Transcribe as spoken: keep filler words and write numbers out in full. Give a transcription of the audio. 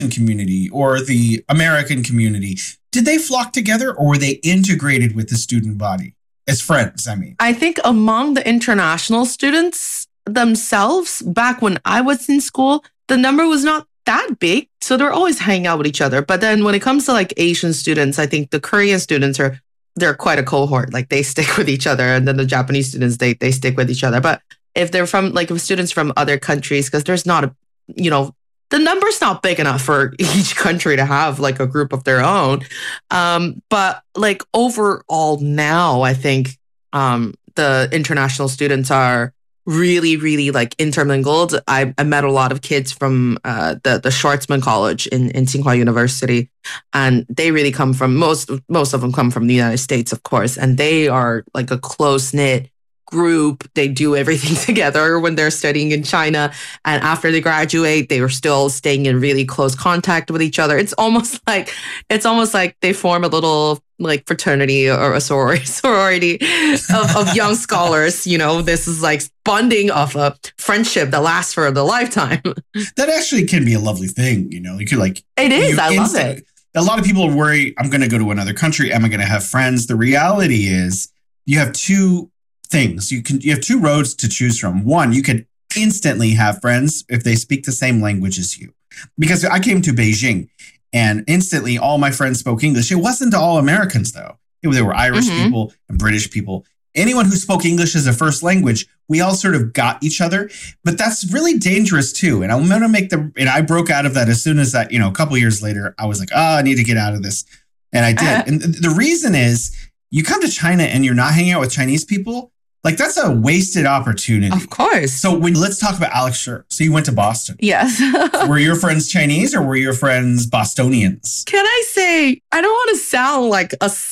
community or the American community, did they flock together or were they integrated with the student body? As friends, I mean. I think among the international students themselves, back when I was in school, the number was not that big. So they're always hanging out with each other. But then when it comes to like Asian students, I think the Korean students are, they're quite a cohort. Like they stick with each other. And then the Japanese students, they they stick with each other. But if they're from like if students from other countries, because there's not a, you know, the number's not big enough for each country to have like a group of their own. Um, but like overall now, I think um, the international students are really, really like intermingled. I, I met a lot of kids from uh, the the Schwarzman College in, in Tsinghua University, and they really come from, most, most of them come from the United States, of course, and they are like a close-knit group. They do everything together when they're studying in China. And after they graduate, they are still staying in really close contact with each other. It's almost like it's almost like they form a little like fraternity or a sorority, sorority of, of young scholars. You know, this is like bonding of a friendship that lasts for the lifetime. That actually can be a lovely thing. You know, you could like it is. I love instant, it. A lot of people worry, I'm going to go to another country. Am I going to have friends? The reality is you have two things. You can you have two roads to choose from. One, you can instantly have friends if they speak the same language as you. Because I came to Beijing and instantly all my friends spoke English. It wasn't all Americans though. It, there were Irish mm-hmm. people and British people. Anyone who spoke English as a first language, we all sort of got each other. But that's really dangerous too. And I'm going to make the, and I broke out of that as soon as that, you know, a couple years later, I was like, oh, I need to get out of this. And I did. Uh-huh. And the reason is you come to China and you're not hanging out with Chinese people. Like, that's a wasted opportunity. Of course. So when let's talk about Alex Sher. So you went to Boston. Yes. Were your friends Chinese or were your friends Bostonians? Can I say, I don't want to sound like a